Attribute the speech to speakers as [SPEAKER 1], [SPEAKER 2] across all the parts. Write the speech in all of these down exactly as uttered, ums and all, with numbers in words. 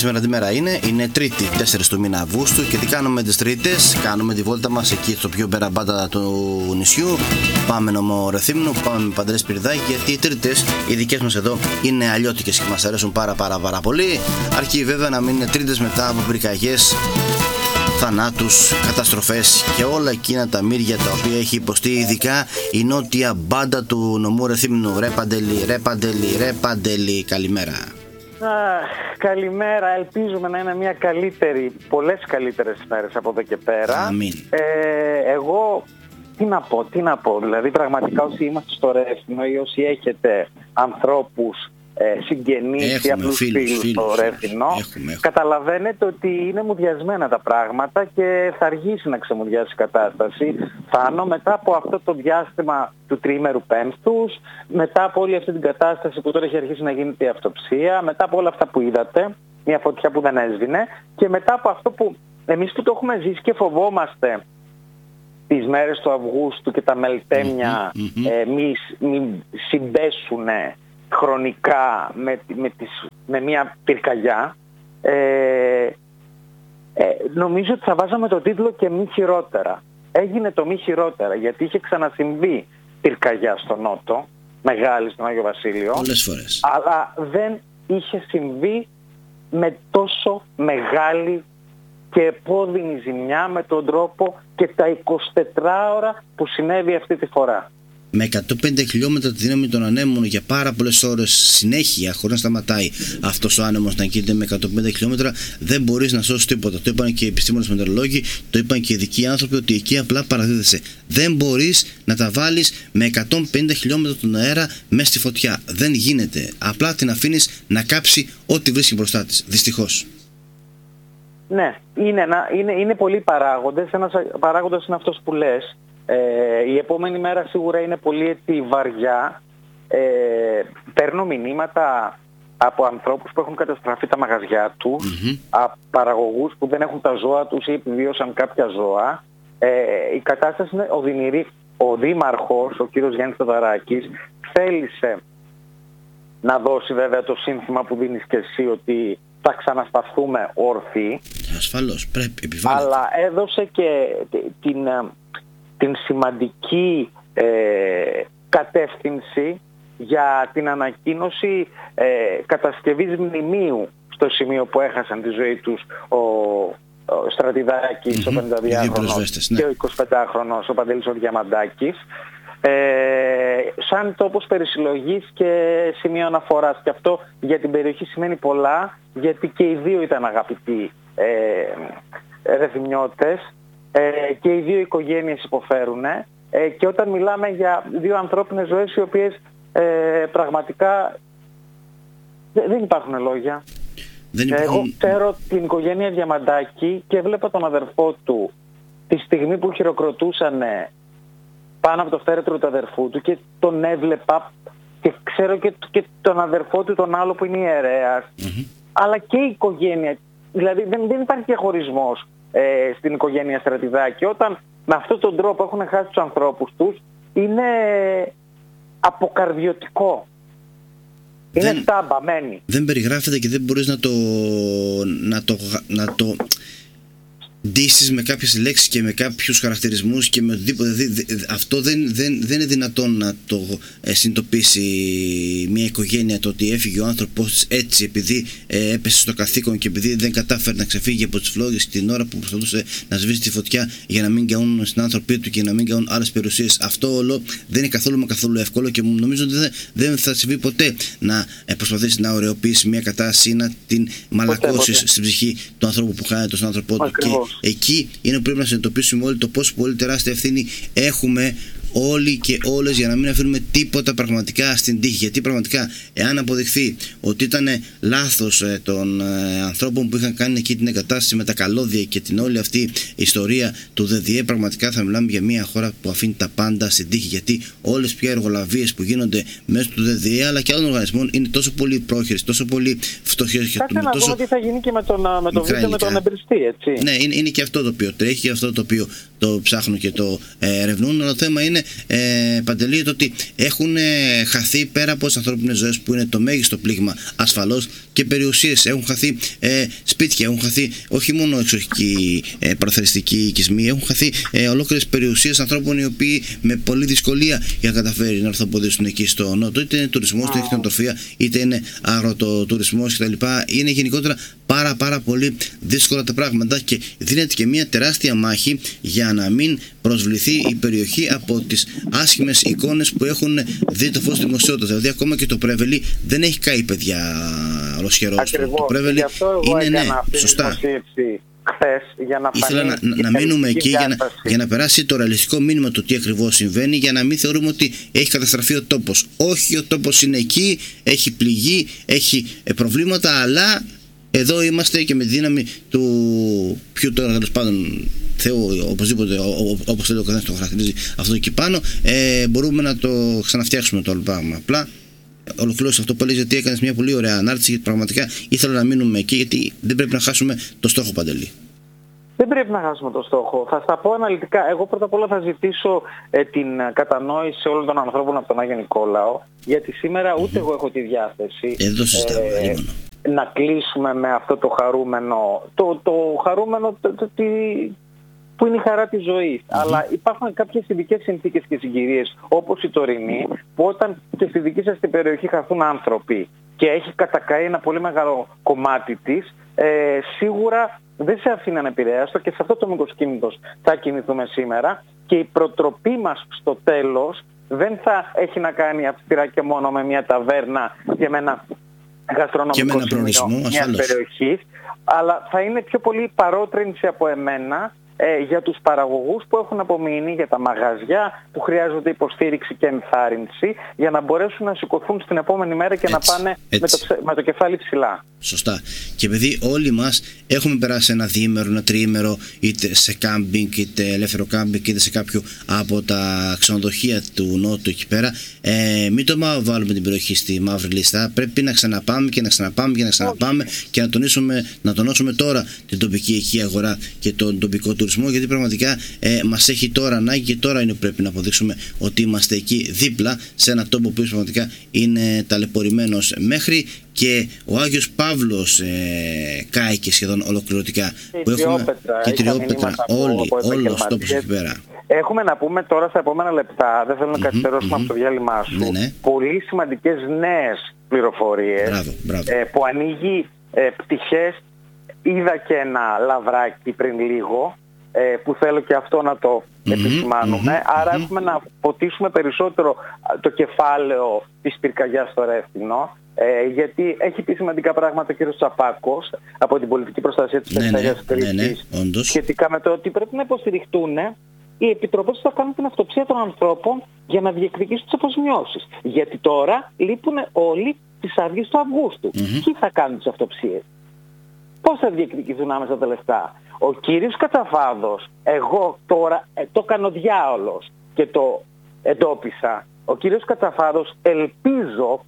[SPEAKER 1] σήμερα τι μέρα είναι? Είναι Τρίτη, τέσσερις του μήνα Αυγούστου. Και τι κάνουμε τις Τρίτες? Κάνουμε τη βόλτα μας εκεί στο πιο μπεραμπάτα του νησιού. Πάμε νομό Ρεθύμνου, πάμε με Παντελή Σπυριδάκη, γιατί οι Τρίτες, οι δικές μας εδώ, είναι αλλιώτικες και μας αρέσουν πάρα πάρα πάρα πολύ. Αρκεί βέβαια να μην είναι Τρίτες μετά από πυρκαγιές, θανάτους, καταστροφές και όλα εκείνα τα μύρια τα οποία έχει υποστεί ειδικά η νότια μπάντα του νομού Ρεθύμνου. Ρε Παντελή, ρε Παντελή, ρε Παντελή, καλημέρα.
[SPEAKER 2] Ah, καλημέρα, ελπίζουμε να είναι μια καλύτερη, πολλές καλύτερες μέρες από εδώ και πέρα.
[SPEAKER 1] Αμήν.
[SPEAKER 2] Ε, εγώ τι να πω, τι να πω, δηλαδή πραγματικά όσοι είμαστε στο Ρέθυμνο ή όσοι έχετε ανθρώπους, ε, συγγενείς ή απλούς φίλους, φίλους στο Ρέθυμνο, καταλαβαίνετε ότι είναι μουδιασμένα τα πράγματα και θα αργήσει να ξεμουδιάσει η κατάσταση. Θάνο, μετά από αυτό το διάστημα του τριήμερου πένθους, μετά από όλη αυτή την κατάσταση που τώρα έχει αρχίσει να γίνεται η αυτοψία, μετά από όλα αυτά που είδατε, μια φωτιά που δεν έσβηνε, και μετά από αυτό που εμείς που το έχουμε ζήσει και φοβόμαστε τις μέρες του Αυγούστου και τα μελτέμια mm-hmm. ε, μη, μη συμπέσουν χρονικά με, με, τις, με μια πυρκαγιά, ε, ε, νομίζω ότι θα βάζαμε το τίτλο και μη χειρότερα. Έγινε το μη χειρότερα γιατί είχε ξανασυμβεί πυρκαγιά στο Νότο, μεγάλη στον Άγιο Βασίλειο,
[SPEAKER 1] πολλές φορές,
[SPEAKER 2] αλλά δεν είχε συμβεί με τόσο μεγάλη και επώδυνη ζημιά με τον τρόπο και τα εικοσιτετράωρα που συνέβη αυτή τη φορά.
[SPEAKER 1] Με εκατόν πενήντα χιλιόμετρα τη δύναμη των ανέμων για πάρα πολλές ώρες συνέχεια, χωρίς να σταματάει αυτός ο άνεμος να κινείται με εκατόν πενήντα χιλιόμετρα, δεν μπορείς να σώσεις τίποτα. Το είπαν και οι επιστήμονες μετεωρολόγοι, το είπαν και οι ειδικοί άνθρωποι, ότι εκεί απλά παραδίδεσαι. Δεν μπορείς να τα βάλεις με εκατόν πενήντα χιλιόμετρα τον αέρα μέσα στη φωτιά. Δεν γίνεται. Απλά την αφήνεις να κάψει ό,τι βρίσκει μπροστά της. Δυστυχώς.
[SPEAKER 2] Ναι, είναι, ένα, είναι, είναι πολλοί παράγοντες. Ένας παράγοντας είναι αυτός που λες. Ε, η επόμενη μέρα σίγουρα είναι πολύ έτσι βαριά. Ε, παίρνω μηνύματα από ανθρώπους που έχουν καταστραφεί τα μαγαζιά τους, mm-hmm. από παραγωγούς που δεν έχουν τα ζώα τους ή επιβίωσαν κάποια ζώα. Ε, η κατάσταση είναι οδυνηρή. Ο δήμαρχος, ο κύριος Γιάννης Θεοδωράκης, θέλησε να δώσει βέβαια το σύνθημα που δίνεις και εσύ, ότι θα ξανασταθούμε όρθιοι.
[SPEAKER 1] Ασφαλώς, πρέπει, επιβάλλεται.
[SPEAKER 2] Αλλά έδωσε και την... την σημαντική ε, κατεύθυνση για την ανακοίνωση ε, κατασκευής μνημείου στο σημείο που έχασαν τη ζωή τους ο, ο Στρατιδάκης, mm-hmm. ο πενηνταδυάχρονος ναι. και ο εικοσιπεντάχρονος ο Παντελής ο Διαμαντάκης, ε, σαν τόπος περισυλλογής και σημείο αναφοράς. Και αυτό για την περιοχή σημαίνει πολλά, γιατί και οι δύο ήταν αγαπητοί ε, ρεθυμνιώτες. Ε, και οι δύο οικογένειες υποφέρουν ε, και όταν μιλάμε για δύο ανθρώπινες ζωές οι οποίες ε, πραγματικά δεν υπάρχουν λόγια.
[SPEAKER 1] Δεν υπάρχουν...
[SPEAKER 2] Εγώ ξέρω την οικογένεια Διαμαντάκη και βλέπω τον αδερφό του τη στιγμή που χειροκροτούσαν πάνω από το φέρετρο του αδερφού του και τον έβλεπα και ξέρω και, και τον αδερφό του τον άλλο που είναι ιερέας, mm-hmm. αλλά και η οικογένεια, δηλαδή δεν, δεν υπάρχει διαχωρισμός Ε, στην οικογένεια Στρατιδάκη. Όταν με αυτόν τον τρόπο έχουν χάσει τους ανθρώπους τους, είναι αποκαρδιωτικό. Είναι
[SPEAKER 1] δεν,
[SPEAKER 2] στάμπα, μένει.
[SPEAKER 1] Δεν περιγράφεται και δεν μπορείς να το να το, να το ντύσεις με κάποιες λέξεις και με κάποιους χαρακτηρισμούς και με οτιδήποτε. Αυτό δεν, δεν, δεν είναι δυνατόν να το ε, συνειδητοποιήσει μια οικογένεια, το ότι έφυγε ο άνθρωπος έτσι επειδή ε, έπεσε στο καθήκον και επειδή δεν κατάφερε να ξεφύγει από τις φλόγες την ώρα που προσπαθούσε να σβήσει τη φωτιά για να μην καούν στην άνθρωπή του και να μην καούν άλλες περιουσίες. Αυτό όλο δεν είναι καθόλου μα καθόλου εύκολο και νομίζω ότι δεν, δεν θα συμβεί ποτέ να ε, προσπαθήσεις να ωρεοποιήσεις μια κατάσταση ή να την μαλακώσεις στην ψυχή του ανθρώπου που χάνει τον άνθρωπό του. Εκεί είναι που πρέπει να συνειδητοποιήσουμε όλοι το πόσο πολύ τεράστια ευθύνη έχουμε όλοι και όλες για να μην αφήνουμε τίποτα πραγματικά στην τύχη. Γιατί πραγματικά, εάν αποδειχθεί ότι ήταν λάθος ε, των ε, ανθρώπων που είχαν κάνει εκεί την εγκατάσταση με τα καλώδια και την όλη αυτή ιστορία του ΔΔΕ, πραγματικά θα μιλάμε για μια χώρα που αφήνει τα πάντα στην τύχη. Γιατί όλες πια εργολαβίες που γίνονται μέσω του ΔΔΕ αλλά και άλλων οργανισμών είναι τόσο πολύ πρόχειρες, τόσο πολύ φτωχές φτωχές και
[SPEAKER 2] Κάτσε να δούμε τι θα γίνει και με τον, με τον βίντεο με τον εμπριστή, έτσι.
[SPEAKER 1] Ναι, είναι, είναι και αυτό το οποίο τρέχει, αυτό το οποίο το ψάχνουν και το ε, ερευνούν. Αλλά το θέμα είναι, ε, Παντελή, το ότι έχουν ε, χαθεί πέρα από τις ανθρώπινες ζωές που είναι το μέγιστο πλήγμα ασφαλώς και περιουσίες. Έχουν χαθεί ε, σπίτια, έχουν χαθεί όχι μόνο εξοχικοί ε, παραθεριστικοί οικισμοί, έχουν χαθεί ε, ολόκληρες περιουσίες ανθρώπων οι οποίοι με πολλή δυσκολία για να καταφέρει να ορθοποδήσουν εκεί στο νότο. Είτε είναι τουρισμός, είτε είναι κτηνοτροφία, είτε είναι αγροτοτουρισμός κτλ. Είναι γενικότερα πάρα πάρα πολύ δύσκολα τα πράγματα και δίνεται και μια τεράστια μάχη για να μην προσβληθεί η περιοχή από τις άσχημες εικόνες που έχουν δει το φως της δημοσιότητας. Δηλαδή ακόμα και το Πρέβελι δεν έχει καεί, παιδιά, ολοσχερός. Το Πρέβελι είναι, ναι, σωστά.
[SPEAKER 2] Χθες, για να
[SPEAKER 1] Ήθελα να, να μείνουμε εκεί για να, για να περάσει το ρεαλιστικό μήνυμα του τι ακριβώς συμβαίνει, για να μην θεωρούμε ότι έχει καταστραφεί ο τόπος. Όχι, ο τόπος είναι εκεί, έχει πληγεί, έχει προβλήματα, αλλά εδώ είμαστε και με τη δύναμη του ποιου τώρα τέλος πάντων Θεού, οπωσδήποτε, όπως θέλει ο καθένας το χαρακτηρίζει αυτό εκεί πάνω, ε, μπορούμε να το ξαναφτιάξουμε το όλο πράγμα. Απλά ολοκλήρωσε αυτό που έλεγε, γιατί έκανες μια πολύ ωραία ανάρτηση, γιατί πραγματικά ήθελα να μείνουμε εκεί, γιατί δεν πρέπει να χάσουμε το στόχο, Παντελή.
[SPEAKER 2] Δεν πρέπει να χάσουμε το στόχο. Θα στα πω αναλυτικά. Εγώ πρώτα απ' όλα θα ζητήσω ε, την κατανόηση όλων των ανθρώπων από τον Άγιο Νικόλαο, γιατί σήμερα ούτε mm-hmm. εγώ έχω τη διάθεση
[SPEAKER 1] Εδώ συζητάμε,
[SPEAKER 2] ε, να κλείσουμε με αυτό το χαρούμενο, το, το χαρούμενο το, το, το, που είναι η χαρά της ζωής. Mm-hmm. Αλλά υπάρχουν κάποιες ειδικές συνθήκες και συγκυρίες, όπως η τωρινή, που όταν και στη δική σας την περιοχή χαθούν άνθρωποι και έχει κατακαεί ένα πολύ μεγάλο κομμάτι της, ε, σίγουρα δεν σε αφήνει ανεπηρέαστο και σε αυτό το μήκος κύματος θα κινηθούμε σήμερα και η προτροπή μας στο τέλος δεν θα έχει να κάνει αυστηρά και μόνο με μια ταβέρνα και με ένα γαστρονομικό σημείο μιας περιοχής, αλλά θα είναι πιο πολύ παρότρινση από εμένα ε, για τους παραγωγούς που έχουν απομείνει, για τα μαγαζιά που χρειάζονται υποστήριξη και ενθάρρυνση για να μπορέσουν να σηκωθούν στην επόμενη μέρα και έτσι, να πάνε με το, με το κεφάλι ψηλά.
[SPEAKER 1] Σωστά. Και επειδή όλοι μας έχουμε περάσει ένα διήμερο, ένα τριήμερο, είτε σε κάμπινγκ, είτε ελεύθερο κάμπινγκ, είτε σε κάποιο από τα ξενοδοχεία του Νότου εκεί πέρα, ε, μην το βάλουμε την περιοχή στη μαύρη λίστα. Πρέπει να ξαναπάμε και να ξαναπάμε και να ξαναπάμε και να τονίσουμε, να τονώσουμε τώρα την τοπική εκεί αγορά και τον τοπικό τουρισμό, γιατί πραγματικά ε, μας έχει τώρα ανάγκη και τώρα είναι που πρέπει να αποδείξουμε ότι είμαστε εκεί δίπλα σε ένα τόπο που πραγματικά είναι ταλαιπωρημένος μέχρι και ο Άγιος Παύλος ε, κάηκε σχεδόν ολοκληρωτικά.
[SPEAKER 2] Και η Τριόπετρα,
[SPEAKER 1] και Τριόπετρα, όλοι, όλος τόπος εκεί πέρα.
[SPEAKER 2] Έχουμε να πούμε τώρα στα επόμενα λεπτά, δεν θέλω να mm-hmm, καθυστερώσουμε mm-hmm. από το διάλειμμα σου, ναι, ναι. πολύ σημαντικές νέες πληροφορίες.
[SPEAKER 1] Μπράβο, μπράβο.
[SPEAKER 2] Ε, που ανοίγει ε, πτυχές. Είδα και ένα λαβράκι πριν λίγο, ε, που θέλω και αυτό να το mm-hmm, επισημάνουμε. Mm-hmm, Άρα mm-hmm. έχουμε να ποτίσουμε περισσότερο το κεφάλαιο της πυρκαγιάς στο Ρεύθυνο. Ε, γιατί έχει πει σημαντικά πράγματα ο κ. Τσαπάκος από την πολιτική προστασία της Περιφέρειας ναι, ναι, Κρήτης ναι, ναι, σχετικά με το ότι πρέπει να υποστηριχτούν οι επιτροπές που θα κάνουν την αυτοψία των ανθρώπων για να διεκδικήσουν τις αποζημιώσεις. Γιατί τώρα λείπουν όλοι τις άδειες του Αυγούστου. Mm-hmm. Ποιοι θα κάνουν τις αυτοψίες? Πώς θα διεκδικηθούν άμεσα τα λεφτά? Ο κύριος Κατσαφάδος, εγώ τώρα ε, το κάνω διάολος και το εντόπισα. Ο κύριος Κατσαφάδος, ελπίζω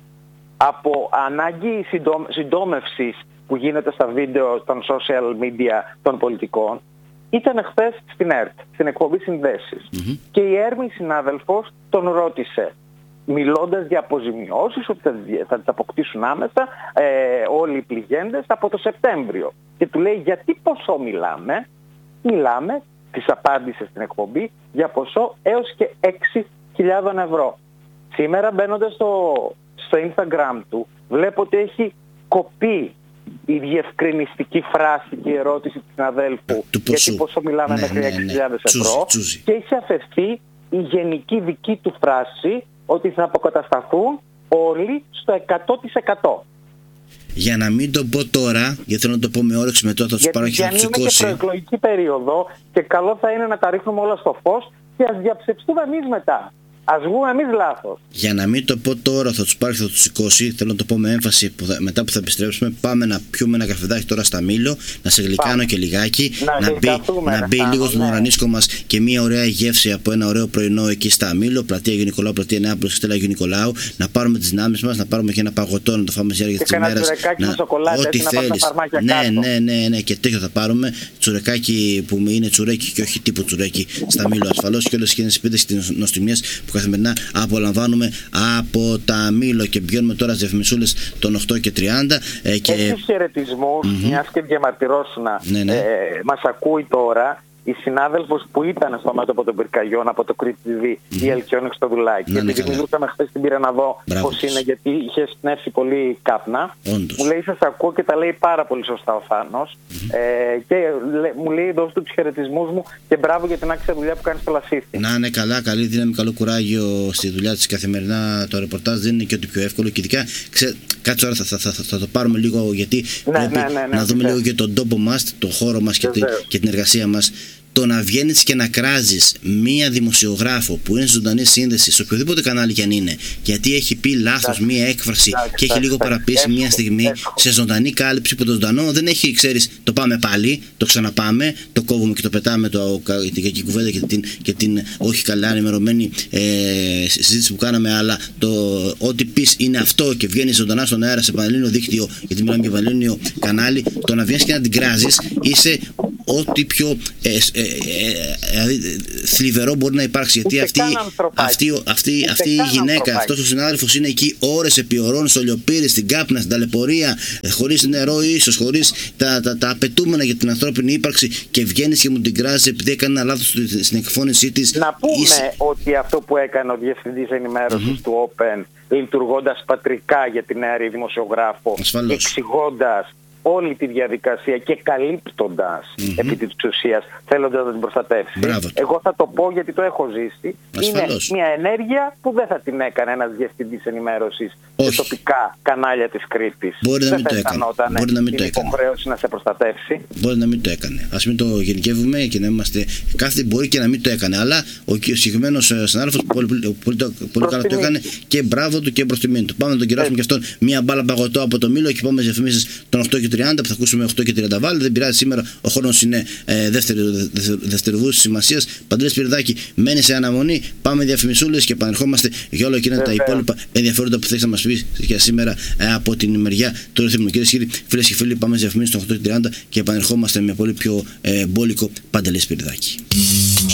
[SPEAKER 2] από ανάγκη συντό, συντόμευσης που γίνεται στα βίντεο, στα social media των πολιτικών, ήταν χθες στην ΕΡΤ, στην εκπομπή Συνδέσεις. Mm-hmm. Και η Έρμη συνάδελφος τον ρώτησε, μιλώντας για αποζημιώσεις, ότι θα τις αποκτήσουν άμεσα ε, όλοι οι πληγέντες από το Σεπτέμβριο. Και του λέει, γιατί ποσό μιλάμε? Μιλάμε, της απάντησε στην εκπομπή, για ποσό έως και έξι χιλιάδες ευρώ. Σήμερα μπαίνοντας στο... στο Instagram του, βλέπω ότι έχει κοπεί η διευκρινιστική φράση και η ερώτηση του συναδέλφου γιατί πόσο μιλάμε ναι, μέχρι ναι, έξι χιλιάδες ναι, ευρώ τσούζι, τσούζι. Και έχει αφαιθεί η γενική δική του φράση ότι θα αποκατασταθούν όλοι στο εκατό τοις εκατό.
[SPEAKER 1] Για να μην το πω τώρα, γιατί θέλω να το πω με όρεξη μετά θα τους πάρω και θα τους σηκώσει.
[SPEAKER 2] Γιατί είναι και προεκλογική περίοδο και καλό θα είναι να τα ρίχνουμε όλα στο φως και ας διαψευστούμε εμείς μετά. Ας βγούμε εμείς λάθος.
[SPEAKER 1] Για να μην το πω τώρα, θα τους πάρει και θα τους σηκώσει. Θέλω να το πω με έμφαση που θα, μετά που θα επιστρέψουμε. Πάμε να πιούμε ένα καφεδάκι τώρα στα Μήλο, να σε γλυκάνω και λιγάκι.
[SPEAKER 2] Να, να μπει,
[SPEAKER 1] να μπει λίγο στον ουρανίσκο μας και μια ωραία γεύση από ένα ωραίο πρωινό εκεί στα Μήλο. Πλατεία Αγίου Νικολάου, πλατεία Νεάπολης και Στέλλα Αγίου Νικολάου. Να πάρουμε τις δυνάμεις μας, να πάρουμε και ένα παγωτό, να το φάμε στις διάρκεια της ημέρας. Ό,τι θέλεις. Ναι, ναι, ναι, ναι, και τέτοιο θα πάρουμε. Τσουρεκάκι που είναι τσουρέκι και όχι τύπου τσουρέκι στα Μήλο ασφαλώς. Και όλες εκείνες τις πίτες και τις νοστιμιές που καθημερινά απολαμβάνουμε από τα Μήλο. Και πηγαίνουμε τώρα στις διαφημισούλες των οκτώ και τριάντα. Ε, και...
[SPEAKER 2] Έχεις χαιρετισμούς, mm-hmm. μιας και διαμαρτυρώσουνα.
[SPEAKER 1] Ναι, ναι.
[SPEAKER 2] Ε, μας ακούει τώρα η συνάδελφος που ήταν στο μέτωπο των πυρκαγιών από το Κρήτη τι βι, mm-hmm. η Ελκιόνη Χρυστοδουλάκη.
[SPEAKER 1] Ναι, ναι,
[SPEAKER 2] επειδή μιλούσαμε χθες, την πήρα να δω πώς είναι, γιατί είχε snεύσει πολύ κάπνα.
[SPEAKER 1] Όντως.
[SPEAKER 2] Μου λέει, σας ακούω και τα λέει πάρα πολύ σωστά ο Θάνος. Mm-hmm. Ε, και λέ, μου λέει, δώσ' του τους χαιρετισμούς μου και μπράβο για την άξια δουλειά που κάνει στο Λασίθι.
[SPEAKER 1] Να είναι καλά, καλή δύναμη, καλό κουράγιο στη δουλειά της καθημερινά. Το ρεπορτάζ δεν είναι και ό,τι πιο εύκολο. Και ειδικά, ξέ, κάτσε ώρα θα, θα, θα, θα, θα το πάρουμε λίγο, γιατί
[SPEAKER 2] ναι,
[SPEAKER 1] πρέπει
[SPEAKER 2] ναι, ναι, ναι,
[SPEAKER 1] να δούμε
[SPEAKER 2] ναι.
[SPEAKER 1] λίγο και τον τόπο μας, τον χώρο μας και, την, και την εργασία μας. Το να βγαίνεις και να κράζεις μία δημοσιογράφο που είναι ζωντανή σύνδεση σε οποιοδήποτε κανάλι κι αν είναι, γιατί έχει πει λάθος μία έκφραση και έχει λίγο παραπείσει μία στιγμή σε ζωντανή κάλυψη, που το ζωντανό δεν έχει, ξέρεις, το πάμε πάλι, το ξαναπάμε, το κόβουμε και το πετάμε το, την κακή κουβέντα και την, και την όχι καλά ενημερωμένη ε, συζήτηση που κάναμε, αλλά το ό,τι πεις είναι αυτό και βγαίνεις ζωντανά στον αέρα σε πανελλήνιο δίκτυο, γιατί μιλάμε για πανελλήνιο κανάλι. Το να βγαίνεις και να την κράζεις, είσαι ό,τι πιο ε, ε, ε, ε, θλιβερό μπορεί να υπάρξει, γιατί αυτή, αυτή, αυτή, αυτή η γυναίκα, αυτός ο συνάδελφος είναι εκεί ώρες επί ωρών στο λιοπύρι, στην κάπνα, στην ταλαιπωρία, ε, χωρίς νερό ίσως, χωρίς τα, τα, τα απαιτούμενα για την ανθρώπινη ύπαρξη, και βγαίνεις και μου την κράζεις επειδή έκανε ένα λάθος στην εκφώνησή της.
[SPEAKER 2] Να πούμε
[SPEAKER 1] Είσαι...
[SPEAKER 2] ότι αυτό που έκανε ο διευθυντής ενημέρωσης mm-hmm. του Open, λειτουργώντας πατρικά για την νεαρή δημοσιογράφο, εξηγώντας όλη τη διαδικασία και καλύπτοντας mm-hmm. επί της ουσίας, θέλοντας να την προστατεύσει.
[SPEAKER 1] Μπράβο.
[SPEAKER 2] Εγώ θα το πω γιατί το έχω ζήσει.
[SPEAKER 1] Ασφαλώς.
[SPEAKER 2] Είναι μια ενέργεια που δεν θα την έκανε ένας διευθυντής ενημέρωσης σε τοπικά κανάλια της Κρήτης.
[SPEAKER 1] Μπορεί να
[SPEAKER 2] δεν
[SPEAKER 1] μην το έκανε. Μπορεί να μην το έκανε.
[SPEAKER 2] Υποχρέωση να σε προστατεύσει.
[SPEAKER 1] Μπορεί να μην το έκανε. Ας μην το γενικεύουμε και να είμαστε. Κάθε μπορεί και να μην το έκανε. Αλλά ο συγκεκριμένος συνάδελφος πολύ, πολύ, πολύ, πολύ καλά το έκανε, και μπράβο του και προς τιμή του. Πάμε να τον κεράσουμε και αυτόν μια μπάλα παγωτό από το Μήλο και πάμε στις διαφημίσεις των οκτώ και τριάντα που θα ακούσουμε οκτώ και τριάντα βάλει. Δεν πειράζει, σήμερα ο χρόνος είναι ε, δευτερευούς σημασίας. Παντελής Πυρδάκη μένει σε αναμονή. Πάμε διαφημισούλες και επανερχόμαστε για όλα εκείνα τα υπόλοιπα ενδιαφέροντα που θέλεις να μας πεις για σήμερα ε, από την μεριά του ρυθμού. Κυρίες και κύριοι, φίλες και φίλοι, πάμε στις διαφημίσεις των οκτώ και τριάντα και επανερχόμαστε με πολύ πιο ε, μπόλικο Παντελής Πυρδάκη.